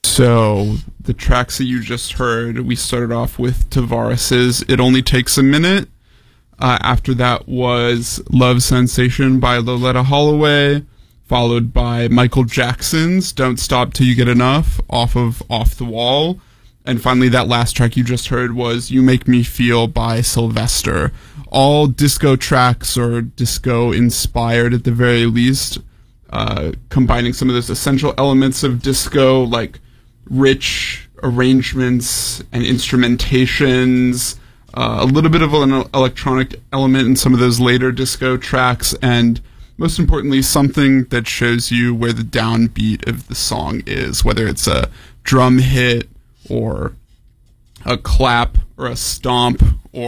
So the tracks that you just heard, we started off with Tavares's "It Only Takes a Minute." After that was "Love Sensation" by Loletta Holloway, followed by Michael Jackson's "Don't Stop Till You Get Enough" off of Off the Wall. And finally, that last track you just heard was "You Make Me Feel" by Sylvester. All disco tracks, or disco-inspired at the very least, combining some of those essential elements of disco, like rich arrangements and instrumentations, a little bit of an electronic element in some of those later disco tracks, and most importantly, something that shows you where the downbeat of the song is, whether it's a drum hit or a clap or a stomp